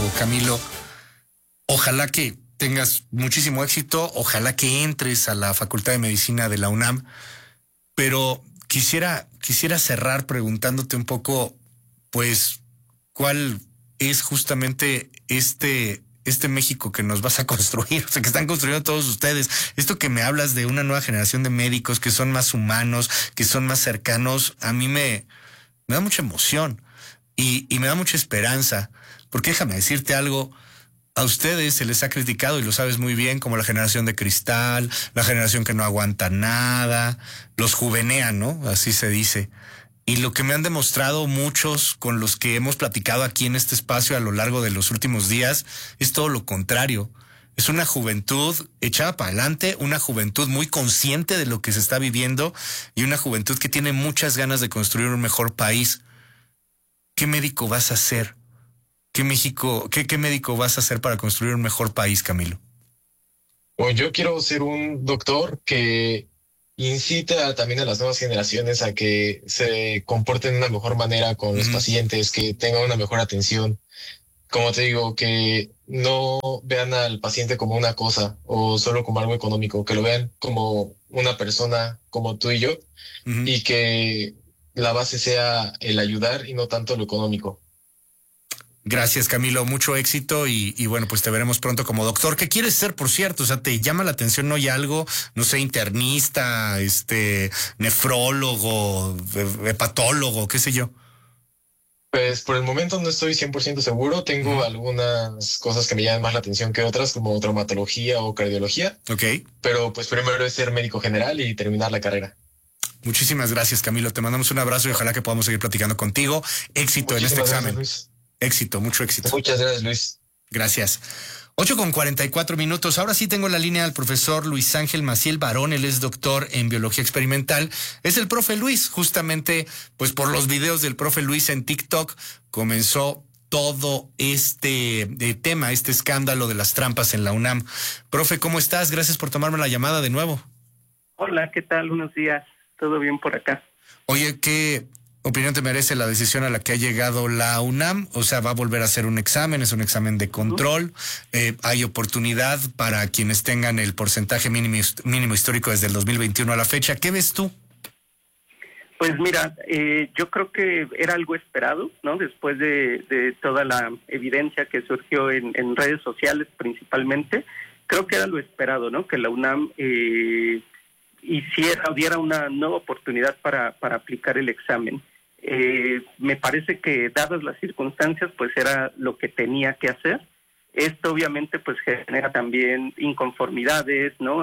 Camilo. Ojalá que tengas muchísimo éxito, ojalá que entres a la Facultad de Medicina de la UNAM, pero quisiera cerrar preguntándote un poco, pues, ¿cuál es justamente este México que nos vas a construir? O sea, que están construyendo todos ustedes. Esto que me hablas de una nueva generación de médicos que son más humanos, que son más cercanos, a mí me da mucha emoción y me da mucha esperanza, porque déjame decirte algo. A ustedes se les ha criticado, y lo sabes muy bien, como la generación de cristal, la generación que no aguanta nada, los juvenean, ¿no? Así se dice. Y lo que me han demostrado muchos con los que hemos platicado aquí en este espacio a lo largo de los últimos días es todo lo contrario. Es una juventud echada para adelante, una juventud muy consciente de lo que se está viviendo y una juventud que tiene muchas ganas de construir un mejor país. ¿Qué médico vas a ser? ¿Qué médico vas a hacer para construir un mejor país, Camilo? Bueno, yo quiero ser un doctor que incita también a las nuevas generaciones a que se comporten de una mejor manera con los pacientes, que tengan una mejor atención. Como te digo, que no vean al paciente como una cosa o solo como algo económico, que lo vean como una persona como tú y yo, y que la base sea el ayudar y no tanto lo económico. Gracias, Camilo, mucho éxito y bueno, pues te veremos pronto como doctor. ¿Qué quieres ser, por cierto? O sea, ¿te llama la atención hoy algo? No sé, internista, nefrólogo, hepatólogo, qué sé yo. Pues por el momento no estoy 100% seguro. Tengo algunas cosas que me llaman más la atención que otras, como traumatología o cardiología. Ok. Pero pues primero es ser médico general y terminar la carrera. Muchísimas gracias, Camilo. Te mandamos un abrazo y ojalá que podamos seguir platicando contigo. Éxito en este examen. Gracias, Luis. Éxito, mucho éxito. Muchas gracias, Luis. Gracias. 8:44. Ahora sí tengo en la línea al profesor Luis Ángel Maciel Barón. Él es doctor en biología experimental. Es el profe Luis. Justamente, pues por los videos del profe Luis en TikTok comenzó todo este tema, este escándalo de las trampas en la UNAM. Profe, ¿cómo estás? Gracias por tomarme la llamada de nuevo. Hola, ¿qué tal? Buenos días. ¿Todo bien por acá? Oye, ¿qué opinión te merece la decisión a la que ha llegado la UNAM? O sea, va a volver a hacer un examen, es un examen de control. Hay oportunidad para quienes tengan el porcentaje mínimo histórico desde el 2021 a la fecha. ¿Qué ves tú? Pues mira, yo creo que era algo esperado, ¿no? Después de toda la evidencia que surgió en redes sociales principalmente, creo que era lo esperado, ¿no? Que la UNAM diera una nueva oportunidad para aplicar el examen. Me parece que dadas las circunstancias, pues era lo que tenía que hacer. Esto obviamente pues genera también inconformidades, ¿no?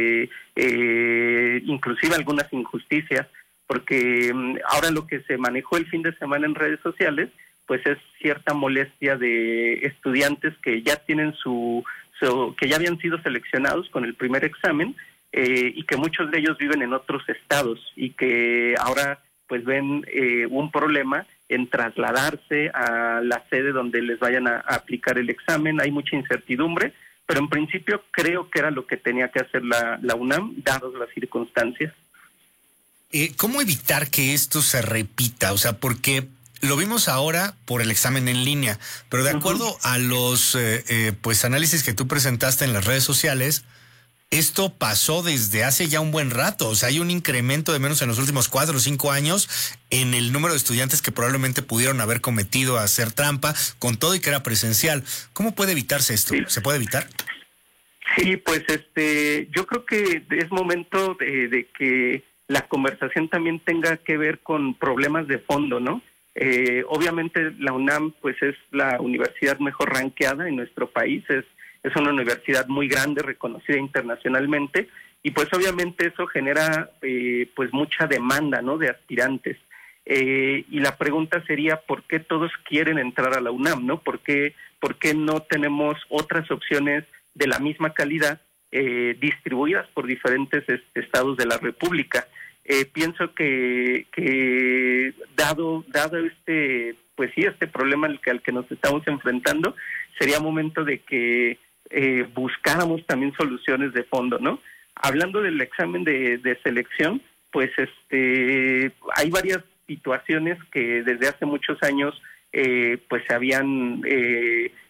Inclusive algunas injusticias, porque ahora lo que se manejó el fin de semana en redes sociales, pues es cierta molestia de estudiantes que ya tienen que ya habían sido seleccionados con el primer examen, y que muchos de ellos viven en otros estados y que ahora pues ven un problema en trasladarse a la sede donde les vayan a aplicar el examen. Hay mucha incertidumbre, pero en principio creo que era lo que tenía que hacer la UNAM, dadas las circunstancias. ¿Cómo evitar que esto se repita? O sea, porque lo vimos ahora por el examen en línea, pero de acuerdo a los pues análisis que tú presentaste en las redes sociales, esto pasó desde hace ya un buen rato. O sea, hay un incremento de menos en los últimos 4 o 5 años en el número de estudiantes que probablemente pudieron haber cometido a hacer trampa, con todo y que era presencial. ¿Cómo puede evitarse esto? Sí. ¿Se puede evitar? Sí, pues yo creo que es momento de que la conversación también tenga que ver con problemas de fondo, ¿no? Obviamente la UNAM pues es la universidad mejor rankeada en nuestro país, es una universidad muy grande, reconocida internacionalmente, y pues obviamente eso genera pues mucha demanda, ¿no? De aspirantes. Y la pregunta sería, ¿por qué todos quieren entrar a la UNAM, ¿no? ¿Por qué no tenemos otras opciones de la misma calidad distribuidas por diferentes estados de la República? Pienso que dado pues sí, este problema al que nos estamos enfrentando, sería momento de que buscáramos también soluciones de fondo, ¿no? Hablando del examen de selección, pues hay varias situaciones que desde hace muchos años pues se habían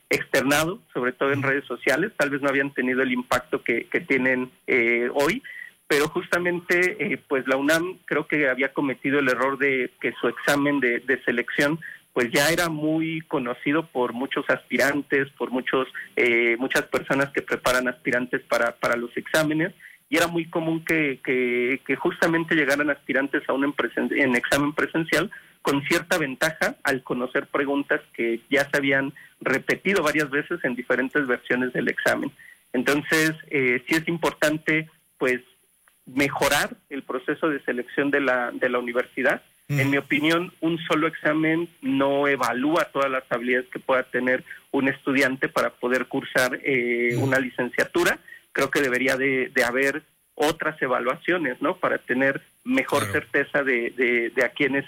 externado, sobre todo en redes sociales. Tal vez no habían tenido el impacto que tienen hoy, pero justamente pues la UNAM creo que había cometido el error de que su examen de selección pues ya era muy conocido por muchos aspirantes, por muchas personas que preparan aspirantes para los exámenes, y era muy común que justamente llegaran aspirantes a un en examen presencial con cierta ventaja al conocer preguntas que ya se habían repetido varias veces en diferentes versiones del examen. Entonces, sí es importante pues mejorar el proceso de selección de la universidad. En mi opinión, un solo examen no evalúa todas las habilidades que pueda tener un estudiante para poder cursar una licenciatura. Creo que debería de haber otras evaluaciones, ¿no? Para tener mejor certeza de a quienes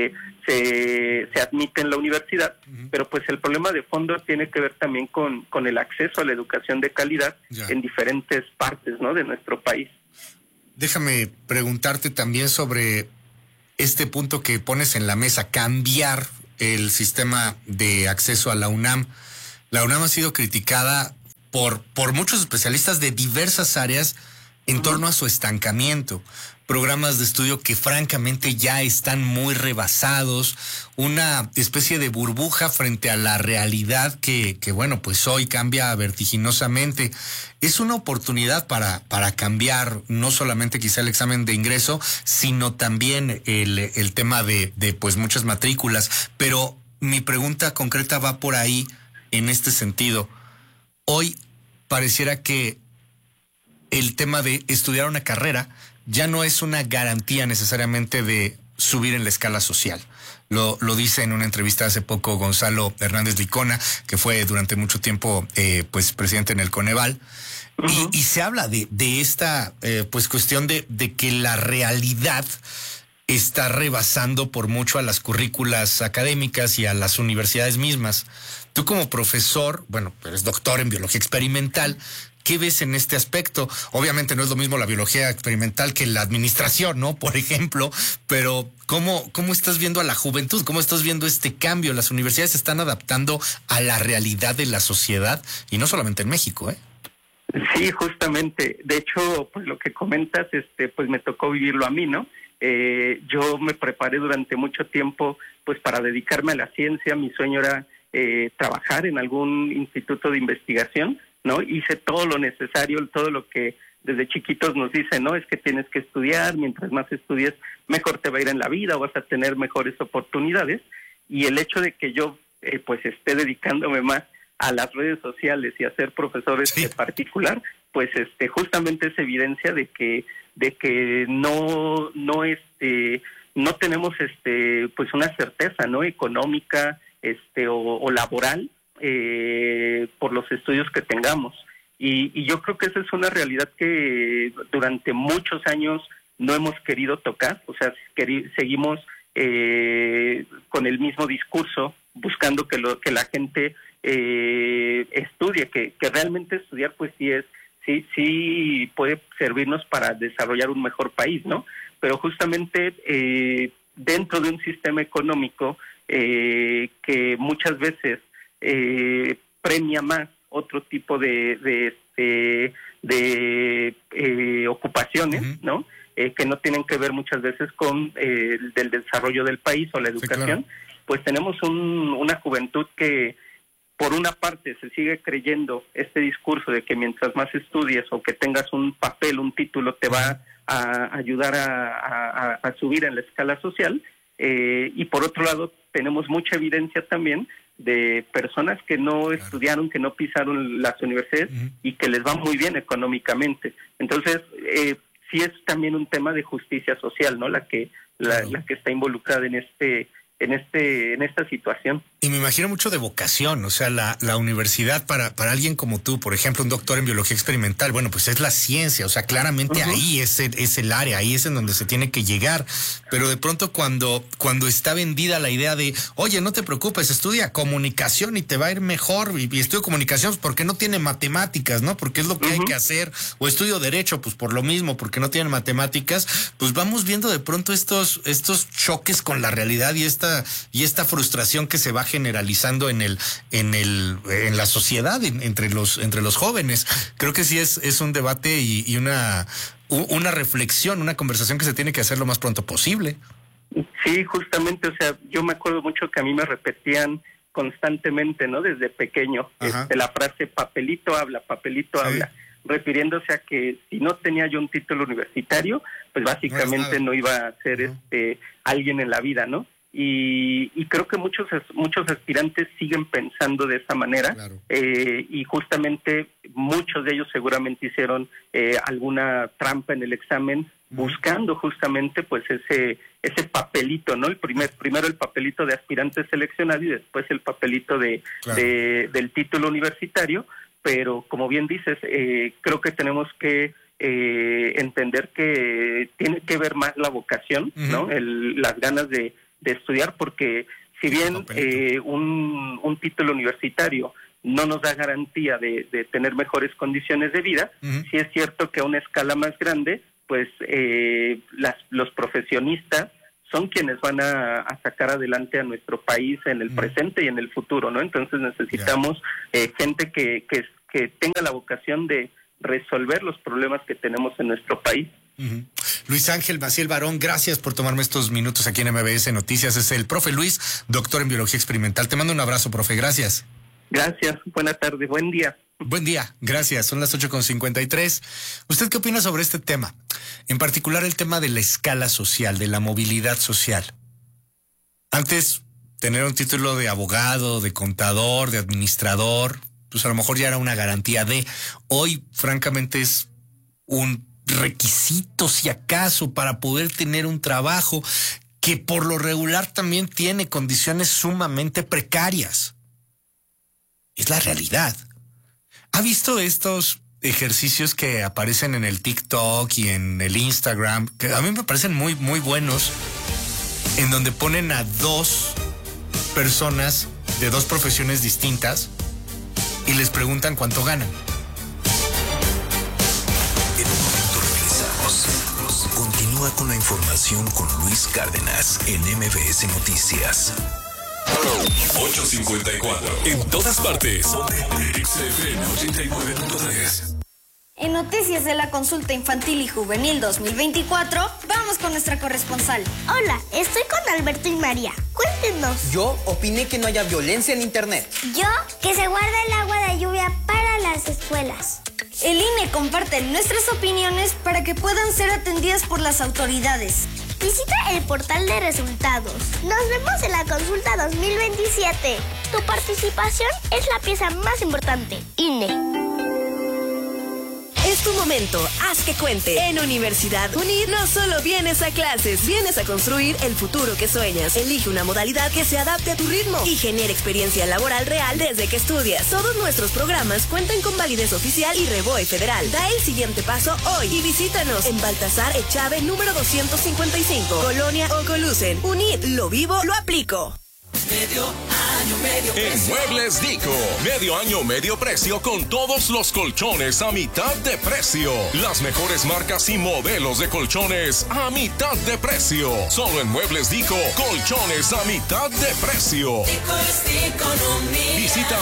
se admiten en la universidad. Pero pues el problema de fondo tiene que ver también con el acceso a la educación de calidad en diferentes partes, ¿no?, de nuestro país. Déjame preguntarte también sobre este punto que pones en la mesa, cambiar el sistema de acceso a la UNAM. La UNAM ha sido criticada por muchos especialistas de diversas áreas en torno a su estancamiento. Programas de estudio que francamente ya están muy rebasados, una especie de burbuja frente a la realidad que bueno, pues hoy cambia vertiginosamente. Es una oportunidad para cambiar no solamente quizá el examen de ingreso, sino también el tema de pues muchas matrículas. Pero mi pregunta concreta va por ahí en este sentido. Hoy pareciera que el tema de estudiar una carrera ya no es una garantía necesariamente de subir en la escala social. Lo dice en una entrevista hace poco Gonzalo Hernández Licona, que fue durante mucho tiempo pues presidente en el Coneval. Y se habla de esta pues cuestión de que la realidad está rebasando por mucho a las currículas académicas y a las universidades mismas. Tú como profesor, bueno, eres doctor en biología experimental, ¿qué ves en este aspecto? Obviamente no es lo mismo la biología experimental que la administración, ¿no? Por ejemplo, pero ¿cómo estás viendo a la juventud? ¿Cómo estás viendo este cambio? Las universidades se están adaptando a la realidad de la sociedad y no solamente en México, ¿eh? Sí, justamente. De hecho, pues lo que comentas, pues me tocó vivirlo a mí, ¿no? Yo me preparé durante mucho tiempo, pues para dedicarme a la ciencia. Mi sueño era trabajar en algún instituto de investigación, ¿no? Hice todo lo necesario, todo lo que desde chiquitos nos dicen, ¿no? Es que tienes que estudiar, mientras más estudies, mejor te va a ir en la vida, vas a tener mejores oportunidades. Y el hecho de que yo pues esté dedicándome más a las redes sociales y a ser profesor particular, pues justamente es evidencia de que no tenemos pues una certeza, ¿no?, económica o laboral por los estudios que tengamos. Y yo creo que esa es una realidad que durante muchos años no hemos querido tocar. O sea, seguimos con el mismo discurso, buscando que la gente estudie, que realmente estudiar pues sí puede servirnos para desarrollar un mejor país, ¿no? Pero justamente dentro de un sistema económico que muchas veces premia más otro tipo de ocupaciones, ¿no? Que no tienen que ver muchas veces con del desarrollo del país o la educación. Sí, claro. Pues tenemos una juventud que por una parte se sigue creyendo este discurso de que mientras más estudies o que tengas un papel, un título, te va a ayudar a subir en la escala social, y por otro lado tenemos mucha evidencia también de personas que no estudiaron, que no pisaron las universidades y que les va muy bien económicamente. Entonces, sí es también un tema de justicia social, ¿no? La que está involucrada en esta situación. Y me imagino mucho de vocación, o sea, la universidad para alguien como tú, por ejemplo, un doctor en biología experimental, bueno, pues es la ciencia, o sea, claramente ahí es el área, ahí es en donde se tiene que llegar, pero de pronto cuando está vendida la idea de, oye, no te preocupes, estudia comunicación y te va a ir mejor, y estudio comunicación porque no tiene matemáticas, ¿no? Porque es lo que hay que hacer, o estudio derecho, pues por lo mismo, porque no tienen matemáticas, pues vamos viendo de pronto estos choques con la realidad y esta frustración que se va generalizando en la sociedad, entre los jóvenes. Creo que sí es un debate y una reflexión, una conversación que se tiene que hacer lo más pronto posible. Sí, justamente, o sea, yo me acuerdo mucho que a mí me repetían constantemente, ¿no? Desde pequeño, la frase papelito habla, refiriéndose a que si no tenía yo un título universitario, pues básicamente no iba a ser alguien en la vida, ¿no? Y creo que muchos aspirantes siguen pensando de esa manera, claro. Y justamente muchos de ellos seguramente hicieron alguna trampa en el examen, buscando justamente pues ese papelito, ¿no? Primero el papelito de aspirante seleccionado y después el papelito del título universitario, pero como bien dices, creo que tenemos que entender que tiene que ver más la vocación, ¿no? Las ganas de estudiar, porque si bien un título universitario no nos da garantía de tener mejores condiciones de vida, sí es cierto que a una escala más grande, pues los profesionistas son quienes van a sacar adelante a nuestro país en el presente y en el futuro, ¿no? Entonces necesitamos gente que tenga la vocación de resolver los problemas que tenemos en nuestro país. Luis Ángel Maciel Barón, gracias por tomarme estos minutos aquí en MBS Noticias. Es el profe Luis, doctor en biología experimental. Te mando un abrazo, profe, gracias. Gracias, buena tarde, buen día. Buen día, gracias. Son las 8:53. ¿Usted qué opina sobre este tema? En particular el tema de la escala social, de la movilidad social. Antes, tener un título de abogado, de contador, de administrador, pues a lo mejor ya era una garantía de. Hoy, francamente, es un requisito, si acaso, para poder tener un trabajo que por lo regular también tiene condiciones sumamente precarias. Es la realidad. ¿Ha visto estos ejercicios que aparecen en el TikTok y en el Instagram? Que a mí me parecen muy, muy buenos, en donde ponen a dos personas de dos profesiones distintas y les preguntan cuánto ganan. En un momento regresamos. Continúa con la información con Luis Cárdenas en MBS Noticias. 8:54. En todas partes. XFM 89.3. En noticias de la consulta infantil y juvenil 2024, vamos con nuestra corresponsal. Hola, estoy con Alberto y María. Cuéntenos. Yo opiné que no haya violencia en internet. Yo, que se guarda el agua de lluvia para las escuelas. El INE comparte nuestras opiniones para que puedan ser atendidas por las autoridades. Visita el portal de resultados. Nos vemos en la consulta 2027. Tu participación es la pieza más importante. INE. Es tu momento, haz que cuente. En Universidad UNID no solo vienes a clases, vienes a construir el futuro que sueñas. Elige una modalidad que se adapte a tu ritmo y genere experiencia laboral real desde que estudias. Todos nuestros programas cuentan con validez oficial y REVOE federal. Da el siguiente paso hoy y visítanos en Baltasar Echave número 255, Colonia Ocolucen. UNID, lo vivo, lo aplico. Medio año, medio precio. En Muebles Dico, medio año, medio precio con todos los colchones a mitad de precio. Las mejores marcas y modelos de colchones a mitad de precio. Solo en Muebles Dico, colchones a mitad de precio. Dico es economía. Visita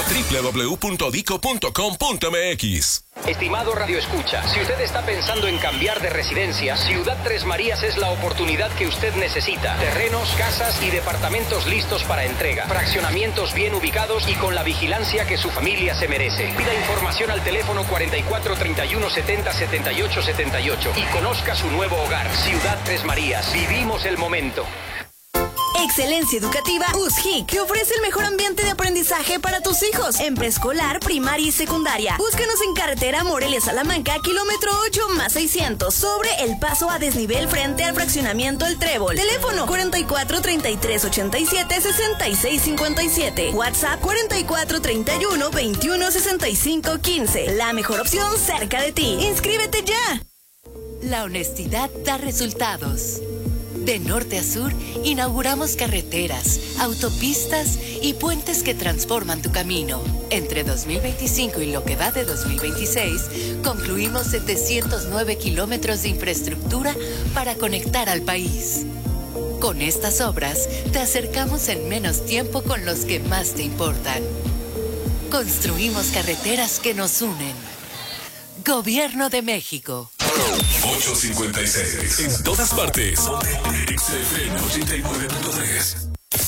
www.dico.com.mx. Estimado Radio Escucha, si usted está pensando en cambiar de residencia, Ciudad Tres Marías es la oportunidad que usted necesita. Terrenos, casas y departamentos listos para entrega. Fraccionamientos bien ubicados y con la vigilancia que su familia se merece. Pida información al teléfono 44 31 70 78 78 y conozca su nuevo hogar. Ciudad Tres Marías. Vivimos el momento. Excelencia Educativa USGIC, que ofrece el mejor ambiente de aprendizaje para tus hijos en preescolar, primaria y secundaria. Búscanos en carretera Morelia-Salamanca, kilómetro 8+600, sobre el paso a desnivel frente al fraccionamiento El Trébol. Teléfono 44 33 87 66 57. WhatsApp 44 31 21 65 15. La mejor opción cerca de ti. ¡Inscríbete ya! La honestidad da resultados. De norte a sur, inauguramos carreteras, autopistas y puentes que transforman tu camino. Entre 2025 y lo que va de 2026, concluimos 709 kilómetros de infraestructura para conectar al país. Con estas obras, te acercamos en menos tiempo con los que más te importan. Construimos carreteras que nos unen. Gobierno de México. 8:56. En todas partes. XFM 89.3.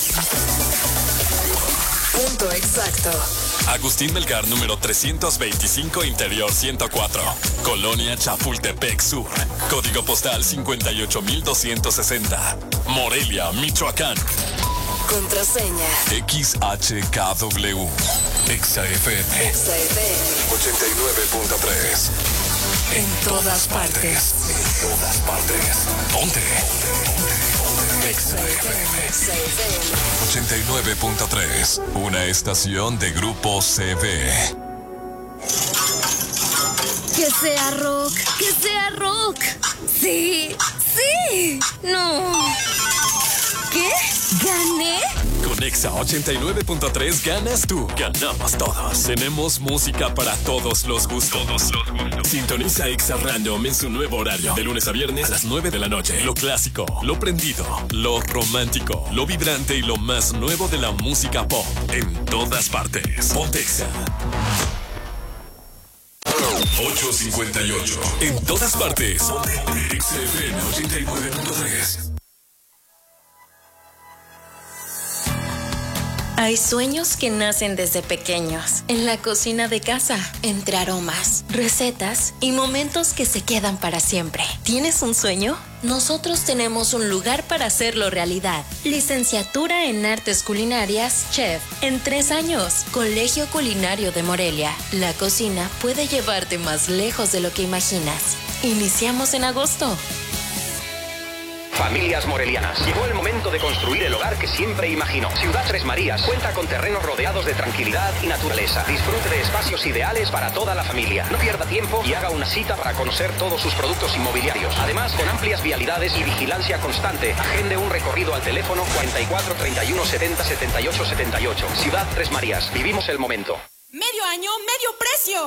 Punto exacto. Agustín Melgar, número 325, Interior 104. Colonia Chapultepec Sur. Código postal 58260. Morelia, Michoacán. Contraseña. XHKW. XFM. 89.3. En todas partes. En todas partes. Ponte. XFM 89.3. Una estación de Grupo CB. Que sea rock, que sea rock. Sí, sí. No. ¿Qué? ¿Gané? Con Exa 89.3 ganas tú. Ganamos todos. Tenemos música para todos los gustos. Sintoniza Exa Random en su nuevo horario. De lunes a viernes a las 9 de la noche. Lo clásico, lo prendido, lo romántico, lo vibrante y lo más nuevo de la música pop. En todas partes. Ponte Exa. 8:58. En todas partes. XFM 89.3. Hay sueños que nacen desde pequeños, en la cocina de casa, entre aromas, recetas y momentos que se quedan para siempre. ¿Tienes un sueño? Nosotros tenemos un lugar para hacerlo realidad. Licenciatura en Artes Culinarias, Chef, en 3 años. Colegio Culinario de Morelia. La cocina puede llevarte más lejos de lo que imaginas. Iniciamos en agosto. Familias morelianas, llegó el momento de construir el hogar que siempre imaginó. Ciudad Tres Marías cuenta con terrenos rodeados de tranquilidad y naturaleza. Disfrute de espacios ideales para toda la familia. No pierda tiempo y haga una cita para conocer todos sus productos inmobiliarios. Además, con amplias vialidades y vigilancia constante, agende un recorrido al teléfono 44 31 70 78 78. Ciudad Tres Marías, vivimos el momento. Medio año, medio precio.